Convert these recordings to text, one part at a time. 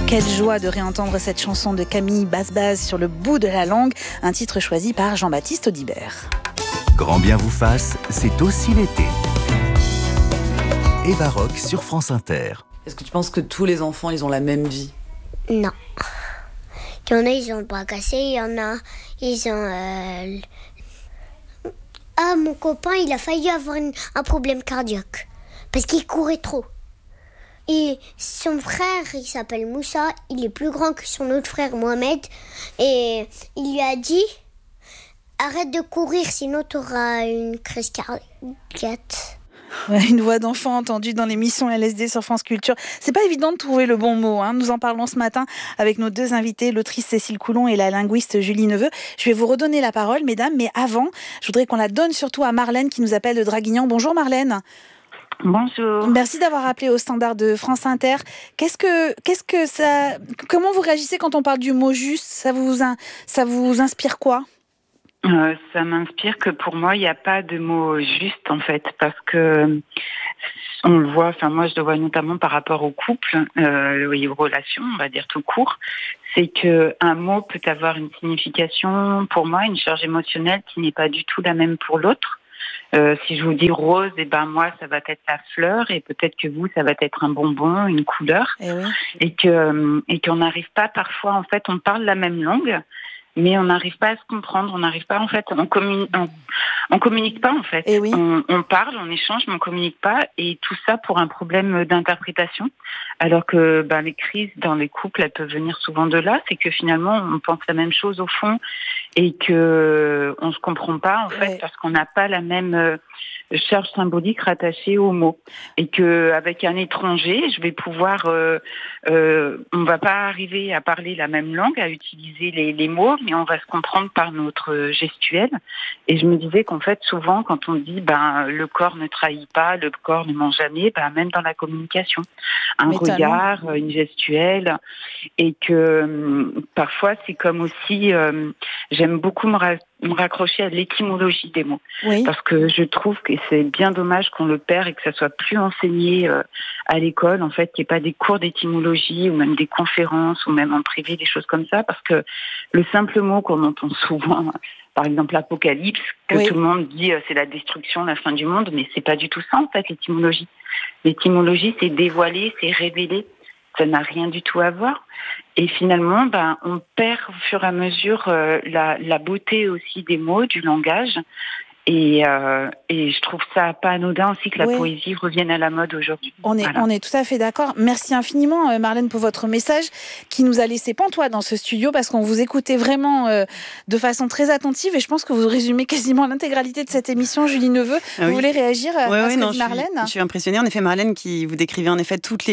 Quelle joie de réentendre cette chanson de Camille Basse-Basse sur le bout de la langue, un titre choisi par Jean-Baptiste Audibert. Grand bien vous fasse, c'est aussi l'été. Eva Rock sur France Inter. Est-ce que tu penses que tous les enfants, ils ont la même vie ? Non. Il y en a, ils ont le bras cassé, il y en a, ils ont... Ah, mon copain, il a failli avoir un problème cardiaque, parce qu'il courait trop. Et son frère, il s'appelle Moussa, il est plus grand que son autre frère Mohamed. Et il lui a dit, arrête de courir, sinon tu auras une crise cardiaque. Une voix d'enfant entendue dans l'émission LSD sur France Culture. C'est pas évident de trouver le bon mot. Nous en parlons ce matin avec nos deux invités, l'autrice Cécile Coulon et la linguiste Julie Neveu. Je vais vous redonner la parole, mesdames, mais avant, je voudrais qu'on la donne surtout à Marlène qui nous appelle de Draguignan. Bonjour Marlène. Bonjour. Merci d'avoir appelé au standard de France Inter. Comment vous réagissez quand on parle du mot juste ? Ça vous inspire quoi ? Ça m'inspire que pour moi, il n'y a pas de mot juste en fait, parce que on le voit, moi je le vois notamment par rapport au couple et aux relations, on va dire tout court, c'est qu'un mot peut avoir une signification, pour moi, une charge émotionnelle qui n'est pas du tout la même pour l'autre. Si je vous dis rose, moi ça va être la fleur et peut-être que vous ça va être un bonbon, une couleur, et qu'on n'arrive pas parfois, en fait on parle la même langue, mais on n'arrive pas à se comprendre, on n'arrive pas, en fait, on communique pas, en fait. On parle, on échange, mais on communique pas, et tout ça pour un problème d'interprétation. Alors que les crises dans les couples, elles peuvent venir souvent de là, c'est que finalement, on pense la même chose au fond, et que on se comprend pas, en fait, parce qu'on n'a pas la même charge symbolique rattachée aux mots. Et que avec un étranger, je vais pouvoir, on va pas arriver à parler la même langue, à utiliser les mots, mais on va se comprendre par notre gestuelle. Et je me disais qu'en fait, souvent, quand on dit le corps ne trahit pas, le corps ne ment jamais, même dans la communication, un regard, une gestuelle, et que parfois c'est comme aussi, j'aime beaucoup me raccrocher à l'étymologie des mots, parce que je trouve que c'est bien dommage qu'on le perd et que ça soit plus enseigné à l'école, en fait, qu'il n'y ait pas des cours d'étymologie ou même des conférences ou même en privé, des choses comme ça, parce que le simple mot qu'on entend souvent, par exemple l'apocalypse, que tout le monde dit c'est la destruction, la fin du monde, mais c'est pas du tout ça en fait l'étymologie. L'étymologie c'est dévoiler, c'est révéler. Ça n'a rien du tout à voir. Et finalement, on perd au fur et à mesure la beauté aussi des mots, du langage. Et je trouve ça pas anodin aussi que la poésie revienne à la mode aujourd'hui. On est tout à fait d'accord. Merci infiniment Marlène pour votre message qui nous a laissé pantois dans ce studio parce qu'on vous écoutait vraiment de façon très attentive et je pense que vous résumez quasiment l'intégralité de cette émission. Julie Neveu, vous voulez réagir à ce que dit Marlène ? Je suis impressionnée. En effet, Marlène qui vous décrivait en effet tous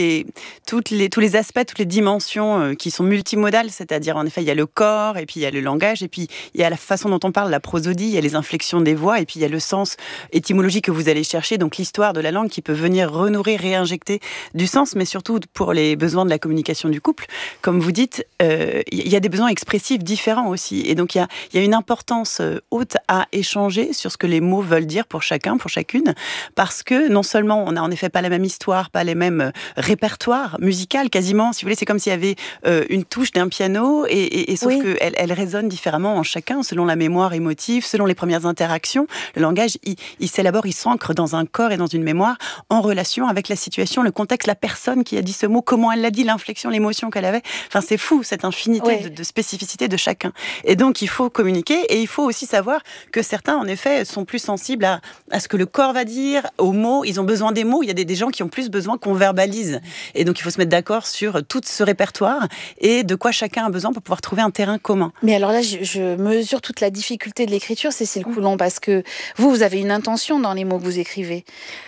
les aspects, toutes les dimensions qui sont multimodales, c'est-à-dire en effet il y a le corps et puis il y a le langage et puis il y a la façon dont on parle, la prosodie, il y a les inflexions des voix. Et puis il y a le sens étymologique que vous allez chercher, donc l'histoire de la langue qui peut venir renourrir, réinjecter du sens, mais surtout pour les besoins de la communication du couple. Comme vous dites, il y a des besoins expressifs différents aussi. Et donc il y a une importance haute à échanger sur ce que les mots veulent dire pour chacun, pour chacune, parce que non seulement on n'a en effet pas la même histoire, pas les mêmes répertoires musicaux quasiment, si vous voulez, c'est comme s'il y avait une touche d'un piano et sauf qu'elle résonne différemment en chacun selon la mémoire émotive, selon les premières interactions. Le langage, il s'élabore, il s'ancre dans un corps et dans une mémoire en relation avec la situation, le contexte, la personne qui a dit ce mot, comment elle l'a dit, l'inflexion, l'émotion qu'elle avait. Enfin, c'est fou, cette infinité de spécificité de chacun. Et donc, il faut communiquer et il faut aussi savoir que certains, en effet, sont plus sensibles à ce que le corps va dire, aux mots. Ils ont besoin des mots. Il y a des gens qui ont plus besoin qu'on verbalise. Et donc, il faut se mettre d'accord sur tout ce répertoire et de quoi chacun a besoin pour pouvoir trouver un terrain commun. Mais alors là, je mesure toute la difficulté de l'écriture, Cécile Coulon, parce que vous avez une intention dans les mots que vous écrivez.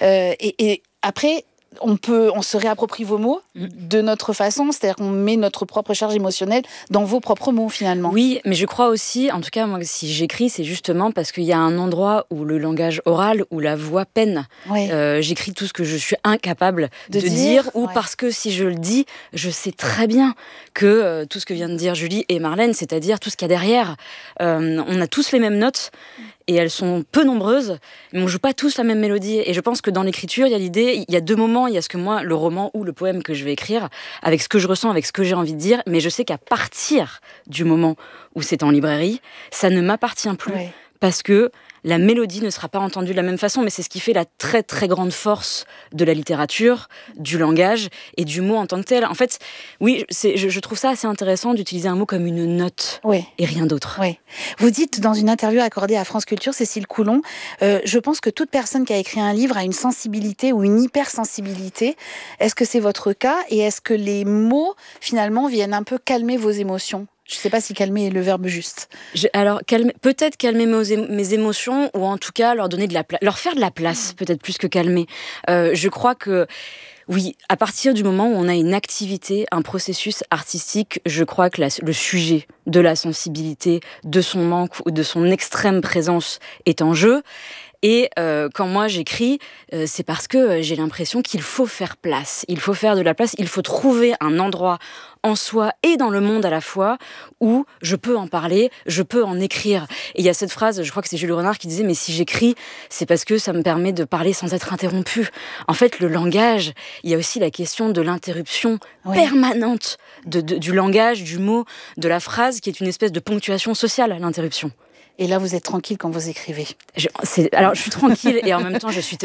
Et après, on se réapproprie vos mots de notre façon, c'est-à-dire qu'on met notre propre charge émotionnelle dans vos propres mots finalement. Oui, mais je crois aussi, en tout cas moi si j'écris, c'est justement parce qu'il y a un endroit où le langage oral, où la voix peine. J'écris tout ce que je suis incapable de dire ou parce que si je le dis, je sais très bien que tout ce que vient de dire Julie et Marlène, c'est-à-dire tout ce qu'il y a derrière, on a tous les mêmes notes. et elles sont peu nombreuses, mais on joue pas tous la même mélodie. Et je pense que dans l'écriture, il y a l'idée, il y a 2 moments, il y a ce que moi, le roman ou le poème que je vais écrire, avec ce que je ressens, avec ce que j'ai envie de dire, mais je sais qu'à partir du moment où c'est en librairie, ça ne m'appartient plus, parce que la mélodie ne sera pas entendue de la même façon, mais c'est ce qui fait la très très grande force de la littérature, du langage et du mot en tant que tel. En fait, oui, je trouve ça assez intéressant d'utiliser un mot comme une note et rien d'autre. Oui. Vous dites dans une interview accordée à France Culture, Cécile Coulon, je pense que toute personne qui a écrit un livre a une sensibilité ou une hypersensibilité. Est-ce que c'est votre cas et est-ce que les mots finalement viennent un peu calmer vos émotions ? Je ne sais pas si calmer est le verbe juste. Alors, peut-être calmer mes émotions, ou en tout cas leur donner leur faire de la place, peut-être plus que calmer. Je crois que, oui, à partir du moment où on a une activité, un processus artistique, je crois que le sujet de la sensibilité, de son manque ou de son extrême présence est en jeu. Et quand moi j'écris, c'est parce que j'ai l'impression qu'il faut faire place, il faut faire de la place, il faut trouver un endroit en soi et dans le monde à la fois où je peux en parler, je peux en écrire. Et il y a cette phrase, je crois que c'est Jules Renard qui disait « mais si j'écris, c'est parce que ça me permet de parler sans être interrompu ». En fait, le langage, il y a aussi la question de l'interruption permanente du langage, du mot, de la phrase, qui est une espèce de ponctuation sociale, l'interruption. Et là, vous êtes tranquille quand vous écrivez. Alors, je suis tranquille et en même temps, je suis